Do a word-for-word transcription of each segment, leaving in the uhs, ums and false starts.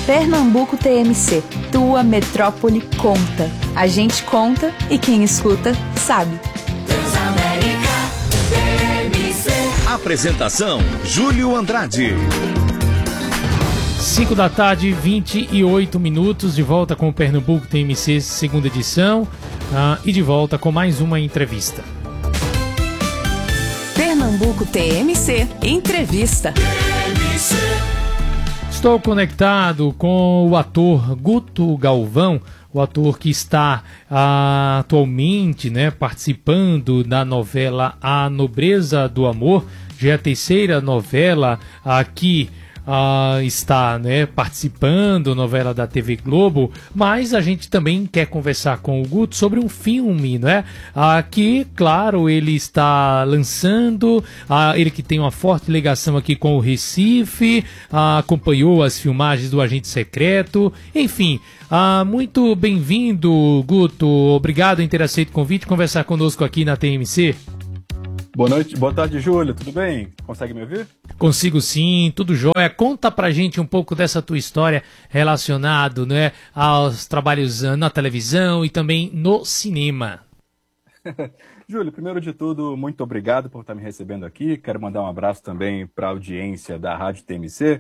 Pernambuco T M C, tua metrópole conta. A gente conta e quem escuta sabe. Transamérica T M C. Apresentação: Júlio Andrade. cinco da tarde, vinte e oito minutos, de volta com o Pernambuco T M C, segunda edição, uh, e de volta com mais uma entrevista. Pernambuco T M C, entrevista. T M C. Estou conectado com o ator Guto Galvão, o ator que está uh, atualmente, né, participando da novela A Nobreza do Amor, já é a terceira novela aqui. Uh, está, né, participando, novela da T V Globo, mas a gente também quer conversar com o Guto sobre um filme, né, uh, que, claro, ele está lançando, uh, ele que tem uma forte ligação aqui com o Recife, uh, acompanhou as filmagens do Agente Secreto, enfim, uh, muito bem-vindo, Guto, obrigado em ter aceito o convite de conversar conosco aqui na T M C. Boa noite, boa tarde, Júlio, tudo bem? Consegue me ouvir? Consigo sim, tudo jóia. Conta pra gente um pouco dessa tua história relacionada, né, aos trabalhos na televisão e também no cinema. Júlio, primeiro de tudo, muito obrigado por estar me recebendo aqui. Quero mandar um abraço também para a audiência da Rádio T M C.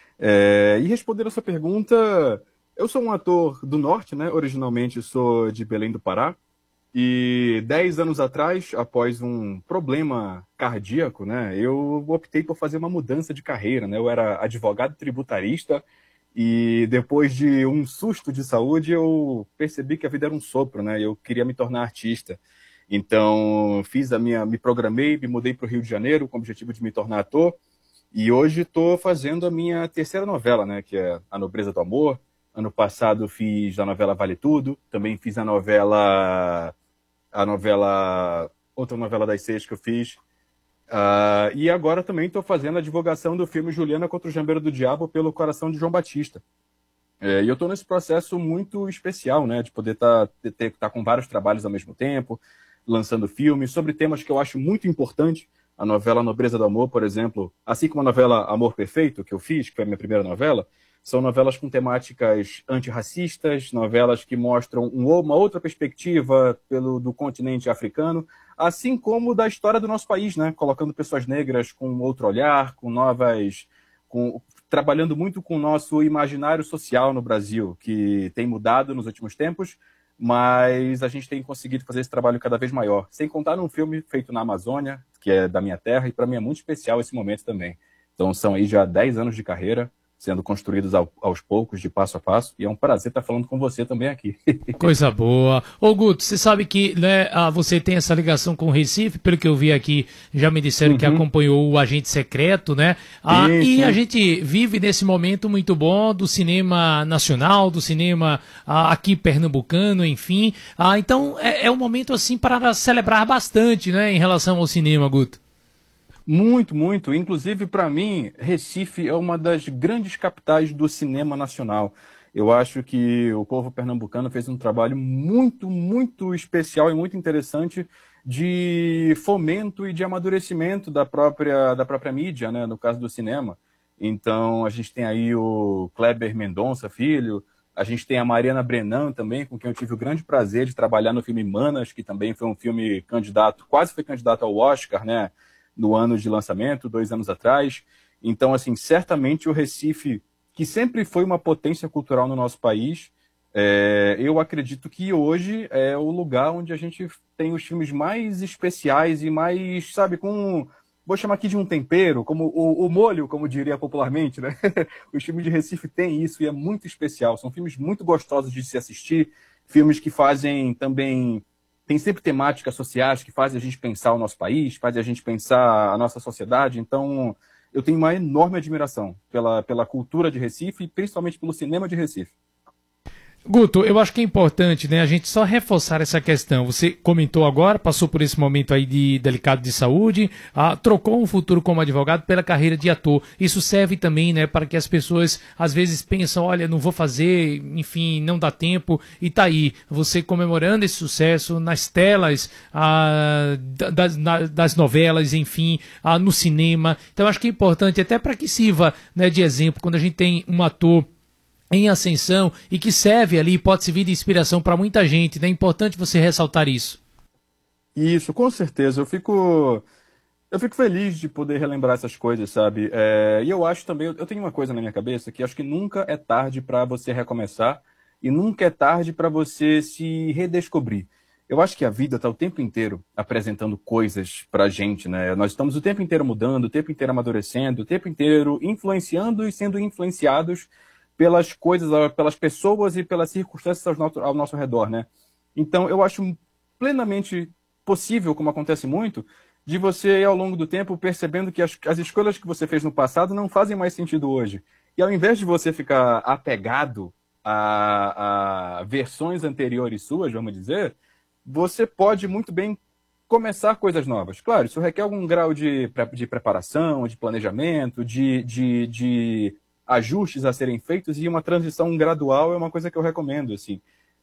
É, e responder a sua pergunta, eu sou um ator do Norte, né? Originalmente sou de Belém do Pará. E dez anos atrás, após um problema cardíaco, né, eu optei por fazer uma mudança de carreira, né? Eu era advogado tributarista e depois de um susto de saúde eu percebi que a vida era um sopro, né? Eu queria me tornar artista. Então fiz a minha, me programei, me mudei para o Rio de Janeiro com o objetivo de me tornar ator e hoje estou fazendo a minha terceira novela, né, que é A Nobreza do Amor. Ano passado fiz a novela Vale Tudo, também fiz a novela a novela, outra novela das seis que eu fiz. Uh, e agora também estou fazendo a divulgação do filme Juliana contra o Jambeiro do Diabo pelo Coração de João Batista. É, e eu estou nesse processo muito especial, né, de poder estar tá, tá com vários trabalhos ao mesmo tempo, lançando filmes sobre temas que eu acho muito importantes. A novela Nobreza do Amor, por exemplo, assim como a novela Amor Perfeito, que eu fiz, que foi a minha primeira novela, são novelas com temáticas antirracistas, novelas que mostram um, uma outra perspectiva pelo, do continente africano, assim como da história do nosso país, né? Colocando pessoas negras com outro olhar, com novas, com, trabalhando muito com o nosso imaginário social no Brasil, que tem mudado nos últimos tempos, mas a gente tem conseguido fazer esse trabalho cada vez maior. Sem contar num filme feito na Amazônia, que é da minha terra, e para mim é muito especial esse momento também. Então são aí já dez anos de carreira, sendo construídos ao, aos poucos, de passo a passo, e é um prazer estar falando com você também aqui. Coisa boa. Ô Guto, você sabe que, né, ah, você tem essa ligação com o Recife, pelo que eu vi aqui, já me disseram uhum. que acompanhou o Agente Secreto, né? Ah, sim, e sim. A gente vive nesse momento muito bom do cinema nacional, do cinema ah, aqui pernambucano, enfim. Ah, então é, é um momento assim para celebrar bastante, né, em relação ao cinema, Guto. Muito, muito. Inclusive, para mim, Recife é uma das grandes capitais do cinema nacional. Eu acho que o povo pernambucano fez um trabalho muito, muito especial e muito interessante de fomento e de amadurecimento da própria, da própria mídia, né, no caso do cinema. Então, a gente tem aí o Kleber Mendonça Filho, a gente tem a Mariana Brennan também, com quem eu tive o grande prazer de trabalhar no filme Manas, que também foi um filme candidato, quase foi candidato ao Oscar, né, no ano de lançamento, dois anos atrás. Então, assim, certamente o Recife, que sempre foi uma potência cultural no nosso país, é, eu acredito que hoje é o lugar onde a gente tem os filmes mais especiais e mais, sabe, com, vou chamar aqui de um tempero, como o, o molho, como diria popularmente, né? Os filmes de Recife têm isso e é muito especial. São filmes muito gostosos de se assistir, filmes que fazem também... Tem sempre temáticas sociais que fazem a gente pensar o nosso país, fazem a gente pensar a nossa sociedade. Então, eu tenho uma enorme admiração pela, pela cultura de Recife e principalmente pelo cinema de Recife. Guto, eu acho que é importante, né, a gente só reforçar essa questão. Você comentou agora, passou por esse momento aí de delicado de saúde, ah, trocou um futuro como advogado pela carreira de ator. Isso serve também, né, para que as pessoas às vezes pensam, olha, não vou fazer, enfim, não dá tempo, e tá aí, você comemorando esse sucesso nas telas ah, das, das novelas, enfim, ah, no cinema. Então acho que é importante, até para que sirva, né, de exemplo, quando a gente tem um ator em ascensão e que serve ali, pode servir de inspiração para muita gente, né? É importante você ressaltar isso. Isso, com certeza. Eu fico, eu fico feliz de poder relembrar essas coisas, sabe? É, e eu acho também, eu tenho uma coisa na minha cabeça que acho que nunca é tarde para você recomeçar e nunca é tarde para você se redescobrir. Eu acho que a vida está o tempo inteiro apresentando coisas para a gente, né? Nós estamos o tempo inteiro mudando, o tempo inteiro amadurecendo, o tempo inteiro influenciando e sendo influenciados pelas coisas, pelas pessoas e pelas circunstâncias ao nosso, ao nosso redor, né? Então, eu acho plenamente possível, como acontece muito, de você, ao longo do tempo, percebendo que as, as escolhas que você fez no passado não fazem mais sentido hoje. E ao invés de você ficar apegado a, a versões anteriores suas, vamos dizer, você pode muito bem começar coisas novas. Claro, isso requer algum grau de, de preparação, de planejamento, de, de, de ajustes a serem feitos, e uma transição gradual é uma coisa que eu recomendo, assim.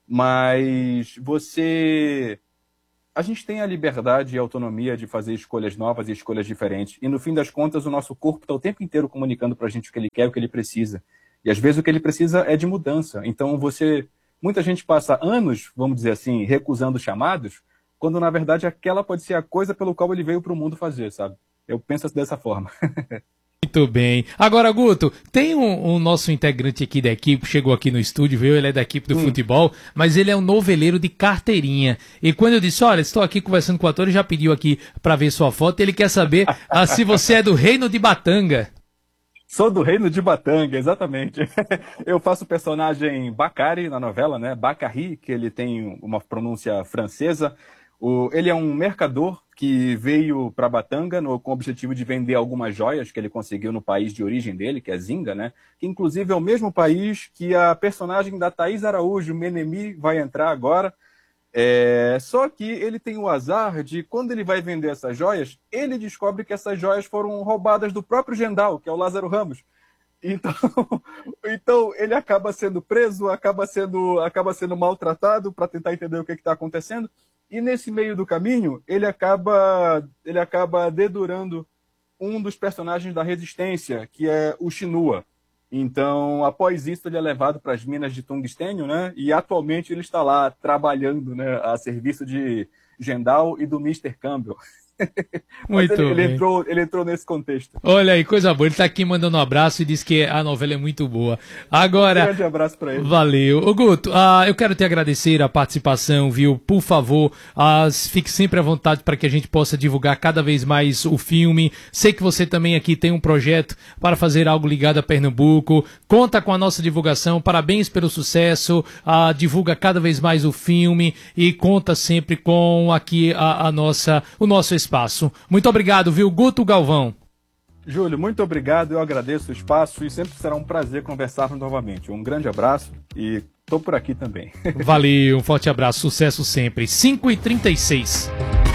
Mas você... A gente tem a liberdade e a autonomia de fazer escolhas novas e escolhas diferentes. E, no fim das contas, o nosso corpo está o tempo inteiro comunicando para a gente o que ele quer, o que ele precisa. E, às vezes, o que ele precisa é de mudança. Então, você... Muita gente passa anos, vamos dizer assim, recusando chamados, quando, na verdade, aquela pode ser a coisa pelo qual ele veio para o mundo fazer, sabe? Eu penso dessa forma. Muito bem. Agora, Guto, tem um, um nosso integrante aqui da equipe, chegou aqui no estúdio, viu? Ele é da equipe do hum. futebol, mas ele é um noveleiro de carteirinha. E quando eu disse, olha, estou aqui conversando com o ator, ele já pediu aqui para ver sua foto, ele quer saber ah, se você é do Reino de Batanga. Sou do Reino de Batanga, exatamente. Eu faço o personagem Bacari na novela, né? Bacari, que ele tem uma pronúncia francesa. O, ele é um mercador que veio para Batanga no, com o objetivo de vender algumas joias que ele conseguiu no país de origem dele, que é Zinga, né? Que inclusive é o mesmo país que a personagem da Thaís Araújo, Menemi, vai entrar agora. É, só que ele tem o azar de, quando ele vai vender essas joias, ele descobre que essas joias foram roubadas do próprio Gendal, que é o Lázaro Ramos. Então, então ele acaba sendo preso, acaba sendo, acaba sendo maltratado para tentar entender o que está acontecendo. E nesse meio do caminho, ele acaba, ele acaba dedurando um dos personagens da Resistência, que é o Shinua. Então, após isso, ele é levado para as minas de tungstênio, né? E atualmente ele está lá trabalhando, né, a serviço de Gendal e do mister Campbell. Mas Muito ele, ele, bem. entrou, ele entrou nesse contexto. Olha aí, coisa boa. Ele tá aqui mandando um abraço e diz que a novela é muito boa. Agora... Um grande abraço pra ele. Valeu. Ô Guto, uh, eu quero te agradecer a participação, viu? Por favor, uh, fique sempre à vontade para que a gente possa divulgar cada vez mais o filme. Sei que você também aqui tem um projeto para fazer algo ligado a Pernambuco. Conta com a nossa divulgação. Parabéns pelo sucesso. Uh, divulga cada vez mais o filme e conta sempre com aqui a, a nossa, o nosso espaço. Muito obrigado, viu, Guto Galvão? Júlio, muito obrigado, eu agradeço o espaço e sempre será um prazer conversarmos novamente. Um grande abraço e estou por aqui também. Valeu, um forte abraço, sucesso sempre. cinco e trinta e seis.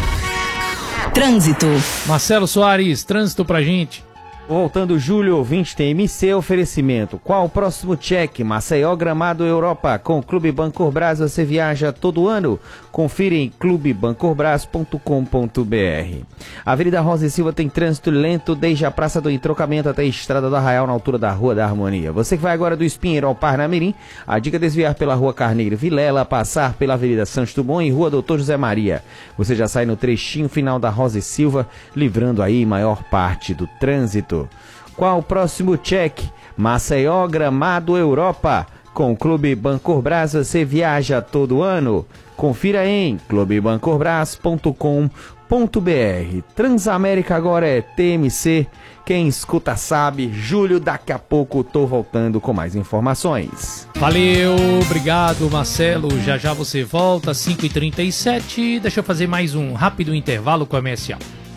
Trânsito. Marcelo Soares, trânsito pra gente. Voltando, Júlio, ouvinte T M C, oferecimento. Qual o próximo check? Maceió, Gramado, Europa. Com o Clube Bancorbras você viaja todo ano. Confira em clube bancorbras ponto com ponto b r. A Avenida Rosa e Silva tem trânsito lento desde a Praça do Entrocamento até a Estrada do Arraial, na altura da Rua da Harmonia. Você que vai agora do Espinheiro ao Parnamirim, a dica é desviar pela Rua Carneiro Vilela, passar pela Avenida Santos Dumont e Rua Doutor José Maria. Você já sai no trechinho final da Rosa e Silva, livrando aí maior parte do trânsito. Qual o próximo check? Maceió, Gramado, Europa. Com o Clube Bancorbras você viaja todo ano. Confira em clube bancorbras ponto com ponto b r. Transamérica agora é T M C. Quem escuta sabe. Júlio, daqui a pouco tô voltando com mais informações. Valeu, obrigado, Marcelo. Já já você volta, cinco e trinta e sete. Deixa eu fazer mais um rápido intervalo comercial.